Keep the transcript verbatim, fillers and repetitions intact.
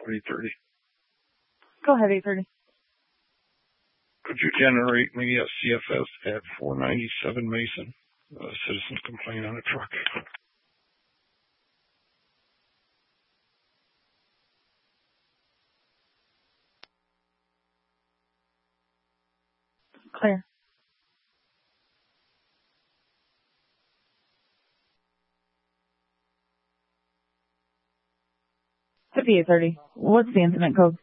for eight thirty. Go ahead, eight thirty. Could you generate me a C F S at four ninety-seven Mason? A citizen complaint on a truck. Clear. fifty-eight thirty. What's the incident code?